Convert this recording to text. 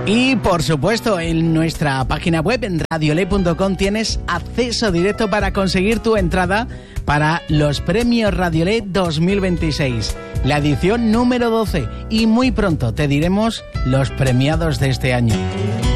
Y por supuesto, en nuestra página web, en radiolé.com, tienes acceso directo para conseguir tu entrada para los premios Radiolé 2026, la edición número 12. Y muy pronto te diremos los premiados de este año.